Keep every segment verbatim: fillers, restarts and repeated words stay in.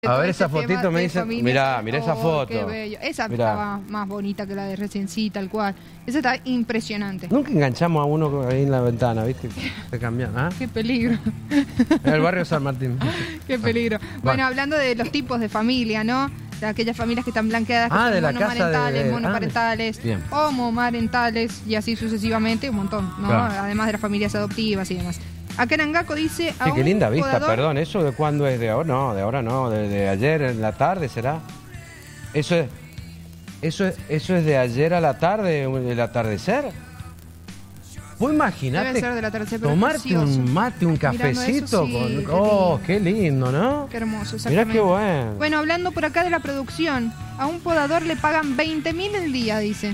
A ver esa fotito, me dicen, mirá, mirá esa oh, foto. Qué bello. Esa mirá. Estaba más bonita que la de recién, sí, tal cual. Esa está impresionante. Nunca enganchamos a uno ahí en la ventana, ¿viste? Se cambian, ¿ah? Qué peligro. En el barrio San Martín. Qué peligro. Bueno, bueno, hablando de los tipos de familia, ¿no? De aquellas familias que están blanqueadas, que ah, son de la monomarentales, casa de... monoparentales, ah, homomarentales y así sucesivamente, un montón, ¿no? Claro. Además de las familias adoptivas y demás. Acá en Angaco dice... Sí, qué linda vista, podador... perdón, ¿eso de cuándo es? ¿De ahora? No, de ahora no, de, de ayer en la tarde será. ¿Eso es, eso es, eso es de ayer a la tarde, el atardecer? Vos imaginate tomarte un mate, un cafecito eso, sí, con... Oh, qué lindo, ¿no? Qué hermoso, mirá qué bueno. Bueno, hablando por acá de la producción, a un podador le pagan veinte mil el día, dice.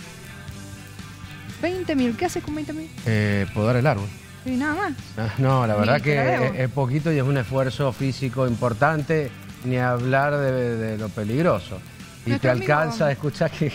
veinte mil, ¿qué haces con veinte mil? Eh, podar el árbol. Y nada más. No, la verdad que es, es poquito y es un esfuerzo físico importante, ni hablar de, de lo peligroso. Y Nuestro te alcanza a escuchar que...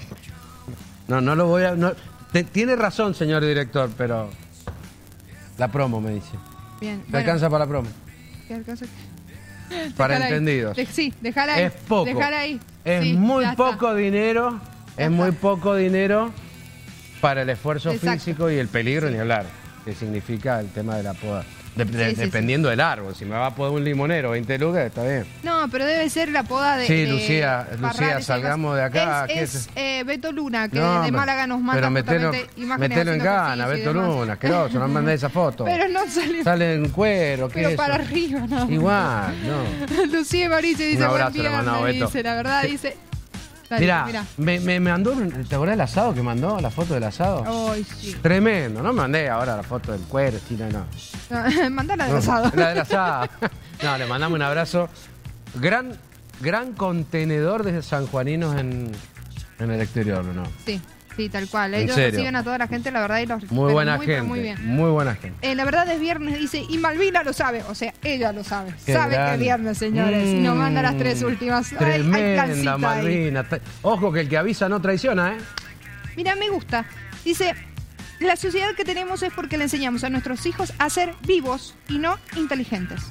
No, no lo voy a... No, te, tiene razón, señor director, pero... La promo, me dice. Bien. ¿Te bueno, alcanza para la promo? ¿Qué alcanza? Para Dejala entendidos. De, sí, déjala ahí. Es poco. Déjala ahí. Es sí, muy poco está. dinero, ya es está. muy poco dinero para el esfuerzo Exacto. físico y el peligro, sí. ni hablar. Que significa el tema de la poda. De, de, sí, sí, dependiendo sí. del árbol. Si me va a podar un limonero, veinte lucas, está bien. No, pero debe ser la poda de... Sí, de Lucía, Lucía, salgamos de acá. Es, es eh, Beto Luna, que no, de Málaga nos manda pero metelo, imágenes metelo en gana, Beto Luna, asqueroso, no me mandé esa foto. Pero no sale... Sale en cuero, ¿qué Pero es para eso? arriba, no. Igual, no. Lucía Mauricio dice, un abrazo, buen viernes, le mandado, Beto. dice, la verdad, dice... Dale, mirá, mirá. Me, me mandó, ¿te acordás del asado que mandó? La foto del asado. Ay, sí. Tremendo, no me mandé ahora la foto del cuero, sí, no, no. no mandala del asado. La del asado. No, le mandamos un abrazo. Gran, gran contenedor de sanjuaninos en, en el exterior, ¿no? Sí. Sí, tal cual. Ellos reciben a toda la gente, la verdad, y los muy buena muy, gente, muy bien. Muy buena gente. Eh, la verdad es viernes, dice, y Malvina lo sabe, o sea, ella lo sabe. Qué sabe grande. que es viernes, señores, mm, y nos manda las tres últimas. Tremenda Ay, hay Malvina. Ahí. Ojo que el que avisa no traiciona, ¿eh? Mira, me gusta. Dice, la sociedad que tenemos es porque le enseñamos a nuestros hijos a ser vivos y no inteligentes.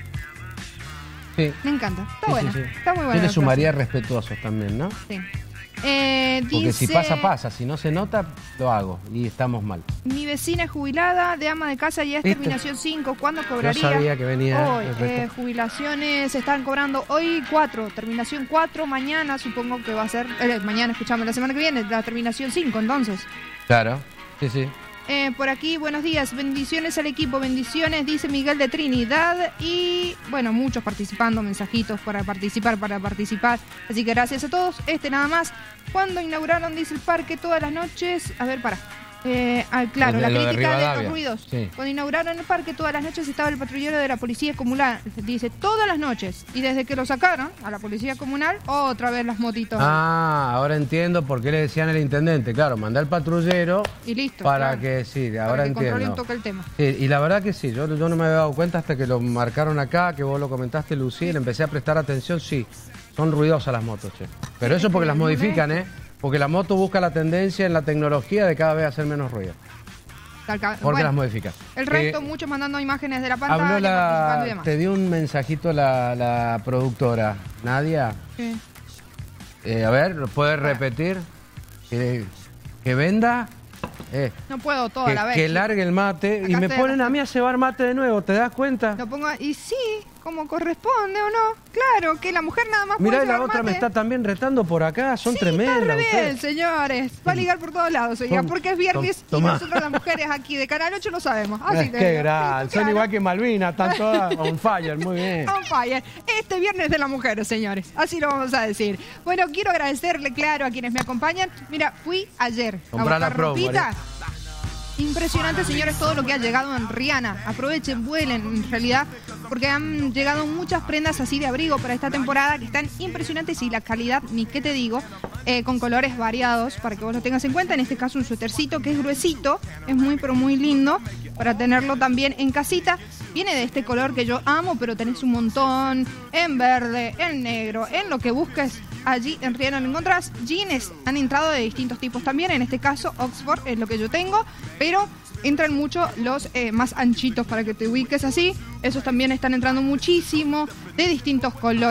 Sí. Me encanta. Está sí, buena. Sí, sí. Está muy buena. Tiene su María respetuosos también, ¿no? Sí. Eh, Porque dice, si pasa, pasa. Si no se nota, lo hago. Y estamos mal. Mi vecina es jubilada, de ama de casa, y es ¿Viste? terminación cinco. ¿Cuándo cobraría? Yo sabía que venía. Hoy, eh, jubilaciones se están cobrando hoy cuatro. Terminación cuatro. Mañana supongo que va a ser... Eh, mañana, escuchame, la semana que viene, la terminación cinco, entonces. Claro. Sí, sí. Eh, por aquí, buenos días, bendiciones al equipo, bendiciones, dice Miguel de Trinidad, y bueno, muchos participando, mensajitos para participar, para participar, así que gracias a todos. Este nada más, cuando inauguraron, dice el parque, todas las noches, a ver, para, eh, ah, claro, de, la de crítica de, de los ruidos, sí. Cuando inauguraron el parque, todas las noches estaba el patrullero de la policía comunal, dice, todas las noches, y desde que lo sacaron a la policía comunal, otra vez las motitos. Ah, ahora entiendo por qué le decían al intendente, claro, mandá al patrullero y listo, para claro. que, sí, ahora para que entiendo. controle un toque el tema. Sí, y la verdad que sí, yo, yo no me había dado cuenta hasta que lo marcaron acá, que vos lo comentaste, Lucía, y le empecé a prestar atención, sí, son ruidosas las motos, che. Pero eso porque las modifican, ¿eh? Porque la moto busca la tendencia en la tecnología de cada vez hacer menos ruido. Porque bueno, las modifica. El resto, eh, muchos mandando imágenes de la pantalla. Habló la, y demás. te dio un mensajito la, la productora, Nadia. ¿Qué? Eh, a ver, ¿lo puedes repetir? Que, que venda. Eh, no puedo toda que, la vez. Que largue el mate. Acá y me ponen a mí a cebar mate de nuevo, ¿te das cuenta? Lo pongo, y sí, como corresponde o no. Claro, que la mujer nada más mirá, puede la otra mate. me está también retando por acá, son sí, tremendas. Está re bien, ustedes. señores. Va a ligar por todos lados, oiga, porque es viernes tom, y nosotros las mujeres aquí de Canal ocho lo sabemos. Así es que gran, son claro. igual que Malvina, están todas on fire, muy bien. On fire. Este viernes de las mujeres, señores. Así lo vamos a decir. Bueno, quiero agradecerle, claro, a quienes me acompañan. Mira, fui ayer Comprar a buscar la promo, ropita. ¿eh? Impresionante, señores, todo lo que ha llegado en Rihanna. Aprovechen, vuelen, en realidad, porque han llegado muchas prendas así de abrigo para esta temporada que están impresionantes y la calidad, ni qué te digo, eh, con colores variados para que vos lo tengas en cuenta. En este caso un suétercito que es gruesito, es muy pero muy lindo para tenerlo también en casita. Viene de este color que yo amo, pero tenés un montón en verde, en negro, en lo que busques. Allí en Rihanna lo encontrás. Jeans han entrado de distintos tipos también. En este caso Oxford es lo que yo tengo, pero entran mucho los eh, más anchitos para que te ubiques así. Esos también están entrando muchísimo, de distintos colores.